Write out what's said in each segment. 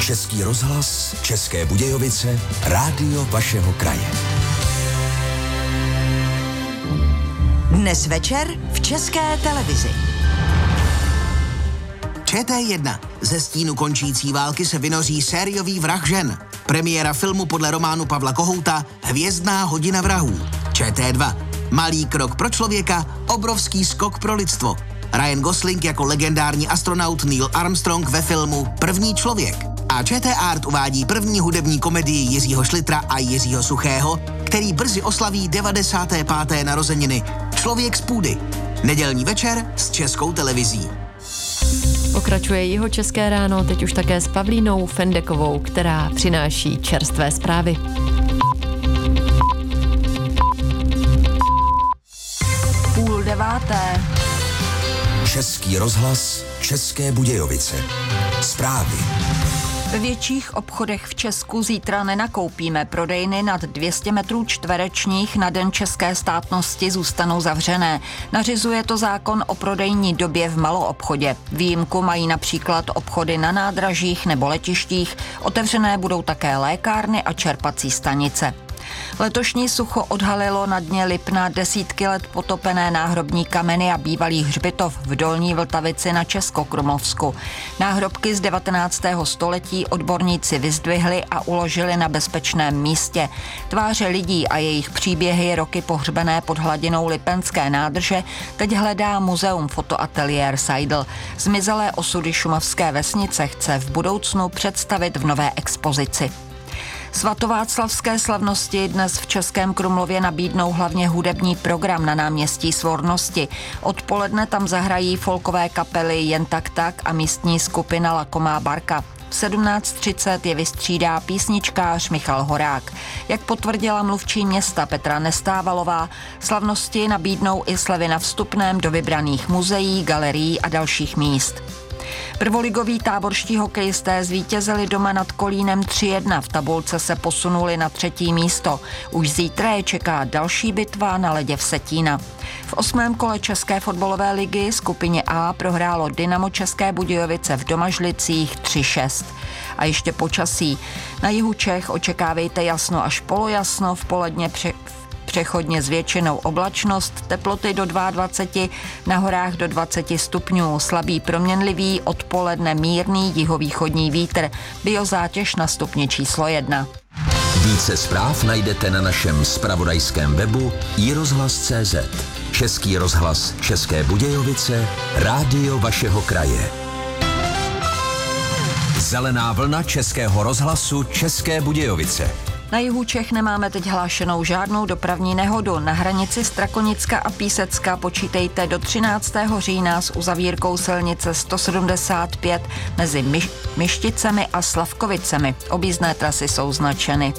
Český rozhlas, České Budějovice, rádio vašeho kraje. Dnes večer v České televizi. ČT1. Ze stínu končící války se vynoří sériový vrah žen. Premiéra filmu podle románu Pavla Kohouta Hvězdná hodina vrahů. ČT2. Malý krok pro člověka, obrovský skok pro lidstvo. Ryan Gosling jako legendární astronaut Neil Armstrong ve filmu První člověk. A ČT Art uvádí první hudební komedii Jiřího Šlitra a Jiřího Suchého, který brzy oslaví 95. narozeniny. Člověk z půdy. Nedělní večer s Českou televizí. Pokračuje Jihočeské ráno, teď už také s Pavlínou Fendekovou, která přináší čerstvé zprávy. Půl deváté. Český rozhlas, České Budějovice. Zprávy. Ve větších obchodech v Česku zítra nenakoupíme. Prodejny nad 200 metrů čtverečních na Den české státnosti zůstanou zavřené. Nařizuje to zákon o prodejní době v maloobchodě. Výjimku mají například obchody na nádražích nebo letištích. Otevřené budou také lékárny a čerpací stanice. Letošní sucho odhalilo na dně Lipna desítky let potopené náhrobní kameny a bývalý hřbitov v Dolní Vltavici na Českokrumlovsku. Náhrobky z 19. století odborníci vyzdvihli a uložili na bezpečném místě. Tváře lidí a jejich příběhy roky pohřbené pod hladinou Lipenské nádrže teď hledá muzeum fotoateliér Seidl. Zmizelé osudy šumavské vesnice chce v budoucnu představit v nové expozici. Svatováclavské slavnosti dnes v Českém Krumlově nabídnou hlavně hudební program na náměstí Svornosti. Odpoledne tam zahrají folkové kapely Jen tak a místní skupina Lakomá barka. V 17:30 je vystřídá písničkář Michal Horák. Jak potvrdila mluvčí města Petra Nestávalová, slavnosti nabídnou i slevy na vstupném do vybraných muzeí, galerií a dalších míst. Prvoligoví táborští hokejisté zvítězili doma nad Kolínem 3-1, v tabulce se posunuli na 3. místo. Už zítra je čeká další bitva na ledě Vsetína. V 8. kole České fotbalové ligy skupině A prohrálo Dynamo České Budějovice v Domažlicích 3-6. A ještě počasí. Na jihu Čech očekávejte jasno až polojasno, v poledně přechodně s většinou oblačnost, teploty do 22, na horách do 20 stupňů, slabý proměnlivý, odpoledne mírný jihovýchodní vítr, biozátěž na stupni číslo 1. Více zpráv najdete na našem zpravodajském webu iRozhlas.cz. Český rozhlas, České Budějovice, rádio vašeho kraje. Zelená vlna Českého rozhlasu České Budějovice. Na jihu Čech nemáme teď hlášenou žádnou dopravní nehodu. Na hranici Strakonicka a Písecka počítejte do 13. října s uzavírkou silnice 175 mezi Myšticemi a Slavkovicemi. Objízdné trasy jsou značeny.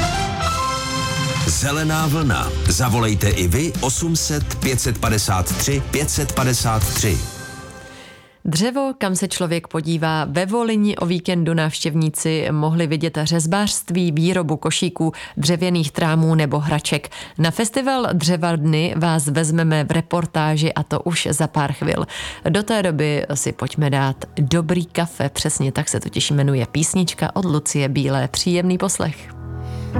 Zelená vlna. Zavolejte i vy 800 553 553. Dřevo, kam se člověk podívá. Ve Volyni o víkendu návštěvníci mohli vidět řezbářství, výrobu košíků, dřevěných trámů nebo hraček. Na festival Dřeva dny vás vezmeme v reportáži a to už za pár chvil. Do té doby si pojďme dát dobrý kafe, přesně tak se totiž jmenuje písnička od Lucie Bílé. Příjemný poslech.